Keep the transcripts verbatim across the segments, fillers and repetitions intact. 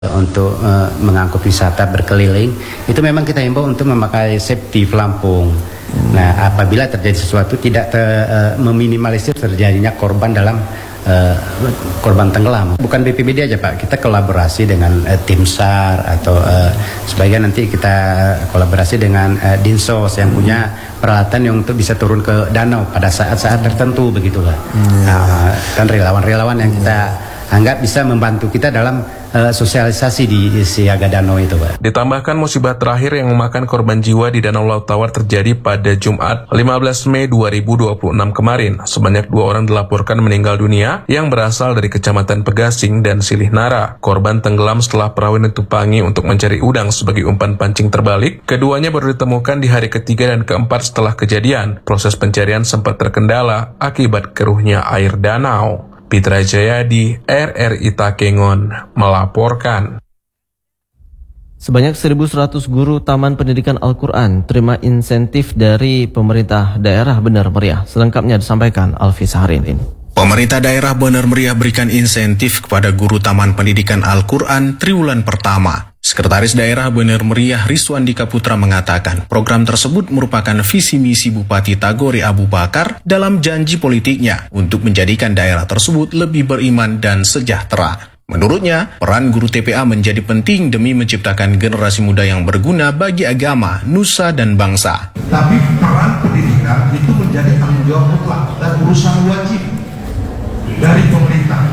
untuk uh, mengangkut wisata berkeliling, itu memang kita himbau untuk memakai safety pelampung. Hmm. Nah, apabila terjadi sesuatu tidak te, uh, meminimalisir terjadinya korban dalam uh, korban tenggelam. Bukan B P B D aja Pak, kita kolaborasi dengan uh, tim SAR atau uh, sebagian nanti kita kolaborasi dengan uh, Dinsos yang punya peralatan yang untuk bisa turun ke danau pada saat-saat tertentu begitulah. Hmm. Nah, kan relawan-relawan yang kita anggap bisa membantu kita dalam uh, sosialisasi di, di siaga danau itu, Pak. Ditambahkan musibah terakhir yang memakan korban jiwa di Danau Laut Tawar terjadi pada Jumat lima belas Mei dua ribu dua puluh enam kemarin. Sebanyak dua orang dilaporkan meninggal dunia yang berasal dari Kecamatan Pegasing dan Silih Nara. Korban tenggelam setelah perahu ditupangi untuk mencari udang sebagai umpan pancing terbalik. Keduanya baru ditemukan di hari ketiga dan keempat setelah kejadian. Proses pencarian sempat terkendala akibat keruhnya air danau. Pitra Jayadi, R R I Takengon, melaporkan. Sebanyak seribu seratus guru Taman Pendidikan Al-Quran terima insentif dari pemerintah daerah Bener Meriah. Selengkapnya disampaikan Alfi Sahrin. Pemerintah daerah Bener Meriah berikan insentif kepada guru Taman Pendidikan Al-Quran triwulan pertama. Sekretaris Daerah Bener Meriah Rizwandika Putra mengatakan program tersebut merupakan visi misi Bupati Tagore Abu Bakar dalam janji politiknya untuk menjadikan daerah tersebut lebih beriman dan sejahtera. Menurutnya, peran guru T P A menjadi penting demi menciptakan generasi muda yang berguna bagi agama, nusa, dan bangsa. Tapi peran pendidikan itu menjadi tanggung jawab mutlak dan urusan wajib dari pemerintah.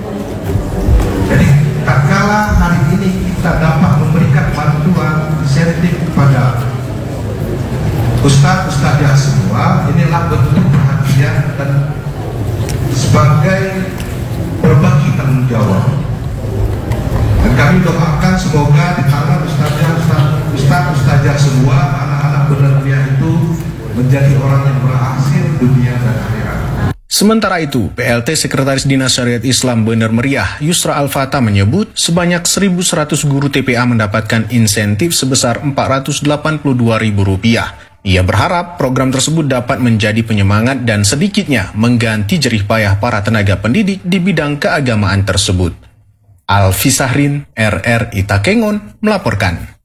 Jadi, tatkala hari ini kita dapat memberikan bantuan insentif kepada ustaz-ustazah semua, inilah bentuk perhatian dan sebagai berbagi tanggung jawab. Dan kami doakan semoga di tangan ustazah, ustaz-ustazah semua, anak-anak Bener Meriah itu menjadi orang yang berhasil dunia dan akhirat. Sementara itu, P L T Sekretaris Dinas Syariat Islam Bener Meriah, Yusra Al-Fatah menyebut sebanyak seribu seratus guru T P A mendapatkan insentif sebesar empat ratus delapan puluh dua ribu rupiah. Ia berharap program tersebut dapat menjadi penyemangat dan sedikitnya mengganti jerih payah para tenaga pendidik di bidang keagamaan tersebut. Alfi Sahrin, R R I Takengon, melaporkan.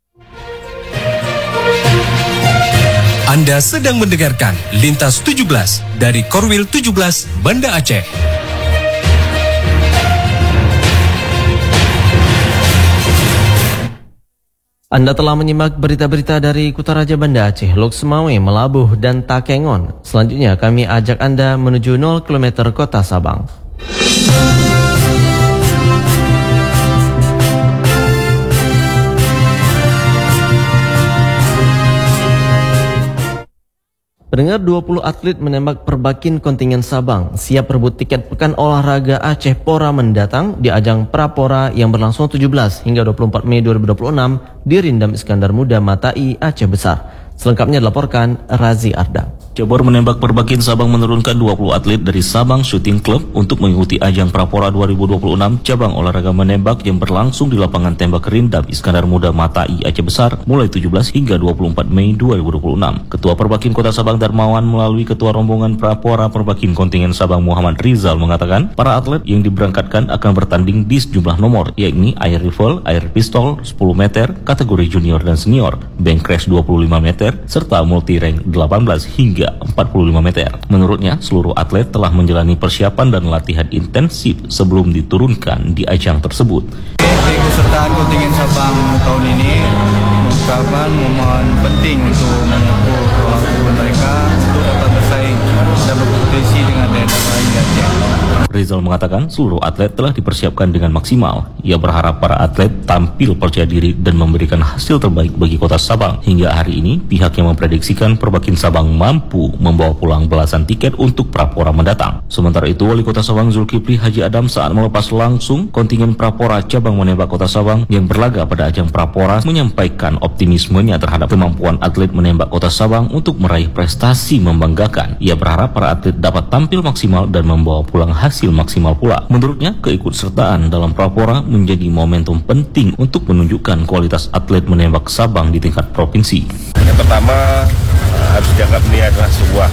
Anda sedang mendengarkan Lintas tujuh belas dari Korwil tujuh belas Banda Aceh. Anda telah menyimak berita-berita dari Kutaraja Banda Aceh, Lok Semawe, Melabuh, dan Takengon. Selanjutnya kami ajak Anda menuju nol kilometer kota Sabang. Pendengar, dua puluh atlet menembak perbakin kontingen Sabang siap rebut tiket Pekan Olahraga Aceh Pora mendatang di ajang Prapora yang berlangsung tujuh belas hingga dua puluh empat Mei dua ribu dua puluh enam di Rindam Iskandar Muda Matai, Aceh Besar. Selengkapnya dilaporkan Razi Arda. Cabur menembak perbakin Sabang menurunkan dua puluh atlet dari Sabang Shooting Club untuk mengikuti ajang Prapora dua ribu dua puluh enam cabang olahraga menembak yang berlangsung di lapangan tembak Rindam Iskandar Muda Matai, Aceh Besar mulai tujuh belas hingga dua puluh empat Mei dua ribu dua puluh enam. Ketua Perbakin Kota Sabang Darmawan melalui Ketua Rombongan Prapora Perbakin Kontingen Sabang Muhammad Rizal mengatakan para atlet yang diberangkatkan akan bertanding di sejumlah nomor, yakni air rifle, air pistol, sepuluh meter, kategori junior dan senior, bank crash dua puluh lima meter, serta multi rank delapan belas hingga empat puluh lima meter. Menurutnya, seluruh atlet telah menjalani persiapan dan latihan intensif sebelum diturunkan di ajang tersebut. Kesertaan kontingen Sabang tahun ini merupakan momen penting untuk mengukur kemampuan mereka untuk dapat bersaing dan berkompetisi dengan daerah lain di Aceh. Rizal mengatakan seluruh atlet telah dipersiapkan dengan maksimal. Ia berharap para atlet tampil percaya diri dan memberikan hasil terbaik bagi kota Sabang. Hingga hari ini, pihak yang memprediksikan Perbakin Sabang mampu membawa pulang belasan tiket untuk Prapora mendatang. Sementara itu, Wali Kota Sabang Zulkifli Haji Adam saat melepas langsung kontingen Prapora cabang menembak Kota Sabang yang berlaga pada ajang Prapora menyampaikan optimismenya terhadap kemampuan atlet menembak Kota Sabang untuk meraih prestasi membanggakan. Ia berharap para atlet dapat tampil maksimal dan membawa pulang hasil maksimal pula. Menurutnya, keikutsertaan dalam Prapora menjadi momentum penting untuk menunjukkan kualitas atlet menembak Sabang di tingkat provinsi. Yang pertama, harus dianggap ini adalah sebuah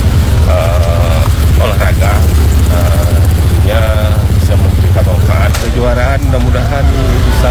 uh, olahraga uh, tentunya bisa memberikan manfaat kejuaraan, mudah-mudahan bisa